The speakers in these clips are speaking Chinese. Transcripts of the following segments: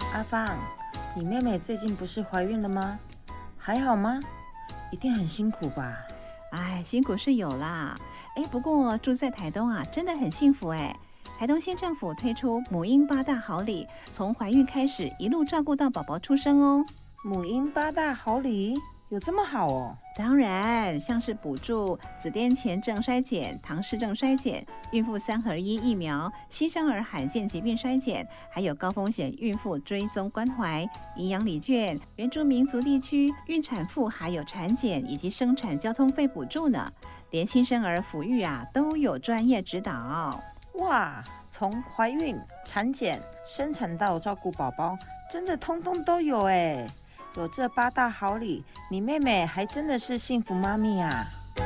阿芳，你妹妹最近不是怀孕了吗？还好吗？一定很辛苦吧？ 哎，辛苦是有啦。不过住在台东啊，真的很幸福哎。台东县政府推出母婴8大好礼，从怀孕开始一路照顾到宝宝出生哦。 母婴8大好礼有这么好哦？ 当然，像是补助子癫前症筛检、唐氏症筛检、孕妇3合1疫苗、新生儿罕见疾病筛检，还有高风险孕妇追踪关怀、营养礼券、原住民族地区孕产妇还有产检以及生产交通费补助呢。连新生儿抚育啊都有专业指导。 哇，从怀孕、产检、生产到照顾宝宝，真的通通都有哎！有这8大好礼，你妹妹还真的是幸福妈咪啊！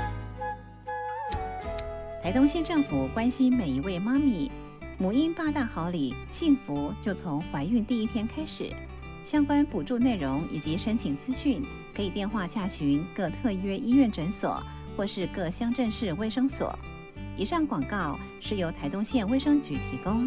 台东县政府关心每一位妈咪，母婴8大好礼，幸福就从怀孕第1天开始。相关补助内容以及申请资讯，可以电话洽询各特约医院诊所或是各乡镇市卫生所。以上广告是由台东县卫生局提供。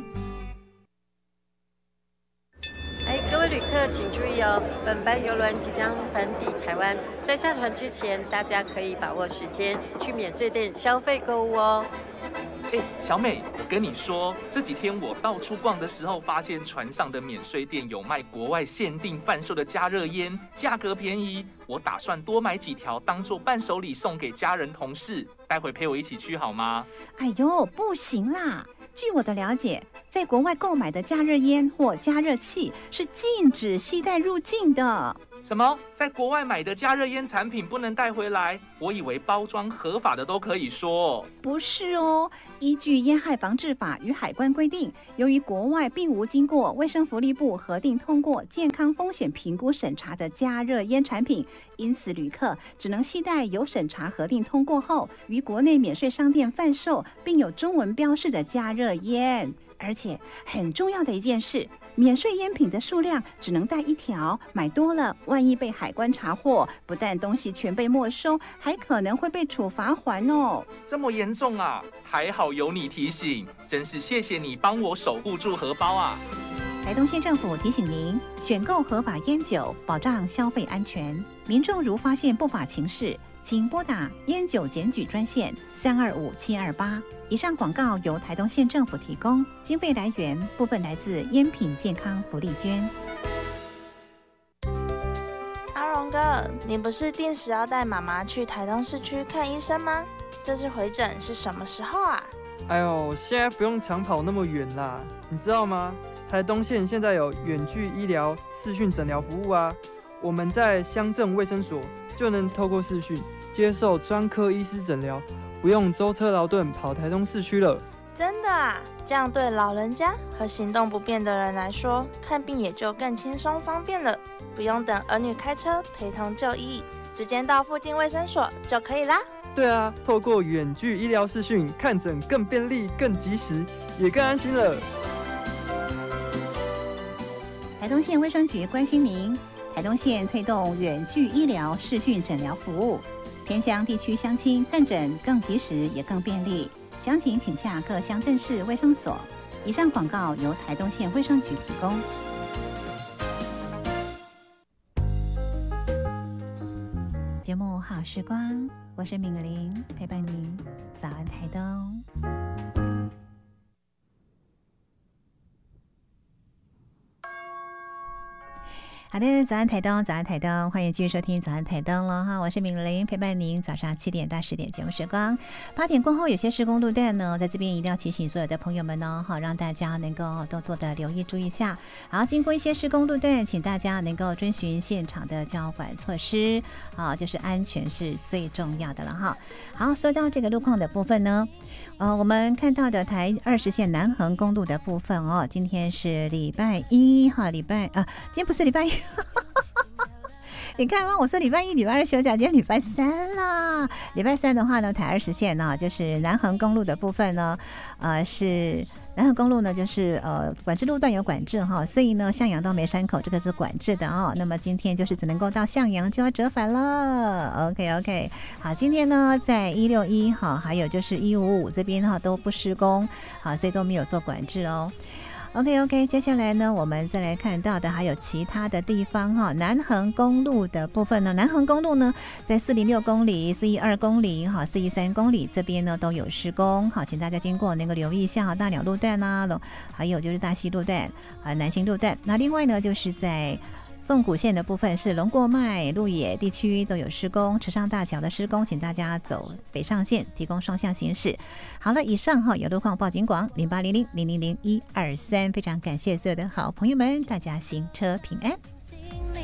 各位旅客请注意哦，本班邮轮即将返抵台湾，在下船之前，大家可以把握时间去免税店消费购物哦。 小美，我跟你说，这几天我到处逛的时候，发现船上的免税店有卖国外限定贩售的加热烟，价格便宜。我打算多买几条当做伴手礼送给家人同事，待会陪我一起去好吗？ 哎呦，不行啦！据我的了解，在国外购买的加热烟或加热器是禁止携带入境的。 什么？在国外买的加热烟产品不能带回来？我以为包装合法的都可以说。 不是哦，依据烟害防治法与海关规定，由于国外并无经过卫生福利部核定通过健康风险评估审查的加热烟产品，因此旅客只能携带有审查核定通过后于国内免税商店贩售并有中文标示的加热烟。而且很重要的一件事，免税烟品的数量只能带1条，买多了万一被海关查获，不但东西全被没收，还可能会被处罚锾哦。 这么严重啊？还好有你提醒，真是谢谢你帮我守护住荷包啊！ 台东县政府提醒您，选购合法烟酒，保障消费安全。民众如发现不法情事，请拨打烟酒检举专线325728。以上广告由台东县政府提供，经费来源部分来自烟品健康福利捐。 阿荣哥，你不是定时要带妈妈去台东市区看医生吗？这次回诊是什么时候啊？ 哎呦，现在不用长跑那么远啦，你知道吗？台东县现在有远距医疗视讯诊疗服务啊，我们在乡镇卫生所就能透过视讯接受专科医师诊疗，不用舟车劳顿跑台东市区了。 真的啊？这样对老人家和行动不便的人来说，看病也就更轻松方便了，不用等儿女开车陪同就医，直接到附近卫生所就可以啦。 对啊，透过远距医疗视讯看诊更便利、更及时，也更安心了。 台东县卫生局关心您，台东县推动远距医疗视讯诊疗服务，偏乡地区乡亲看诊更及时也更便利。详情请洽各乡镇市卫生所。以上广告由台东县卫生局提供。节目好时光，我是敏玲，陪伴您。早安台东。好的，早安台东，早安台东，欢迎继续收听早安台东了哈，我是敏玲，陪伴您早上7点到10点节目时光。8点过后有些施工路段呢，在这边一定要提醒所有的朋友们呢，好让大家能够多多的留意注意一下。好，经过一些施工路段，请大家能够遵循现场的交管措施，好，就是安全是最重要的了哈。好，说到这个路况的部分呢，我们看到的台20线南横公路的部分哦，今天是礼拜一哈，今天不是礼拜一。你看吗？我说礼拜一、礼拜2休假，今天礼拜3啦。礼拜3的话呢，台20线呢，就是南横公路的部分呢，是南横公路呢，就是管制路段有管制哈，所以呢，向阳到梅山口这个是管制的哦。那么今天就是只能够到向阳就要折返了。OK， 好，今天呢在161哈，还有就是155这边哈都不施工，好，所以都没有做管制哦。 OK， 接下来呢，我们再来看到的还有其他的地方哈。南横公路的部分呢，南横公路呢，在406公里、412公里、413公里这边呢都有施工，好，请大家经过那个留意一下大鸟路段啦，还有就是大溪路段、南新路段。那另外呢，就是在纵谷线的部分是龙过麦、鹿野地区都有施工，池上大桥的施工，请大家走北上线，提供双向行驶。好了，以上有路况报警广0800000123，非常感谢所有的好朋友们，大家行车平安。